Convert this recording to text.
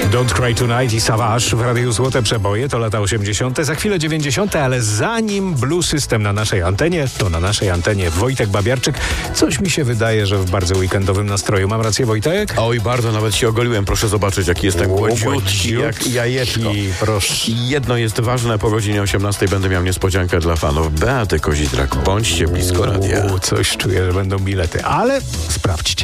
Don't Cry Tonight i Savage w Radiu Złote Przeboje, to lata 80. Za chwilę 90. Ale zanim Blue System na naszej antenie, to na naszej antenie Wojtek Babiarczyk. Coś mi się wydaje, że w bardzo weekendowym nastroju. Mam rację, Wojtek? Oj, bardzo, nawet się ogoliłem. Proszę zobaczyć, jaki jestem gładziutki, jak jajeczko. Proszę. I jedno jest ważne, po godzinie 18 będę miał niespodziankę dla fanów Beaty Kozidrak. Bądźcie blisko radia. Coś czuję, że będą bilety, ale sprawdźcie.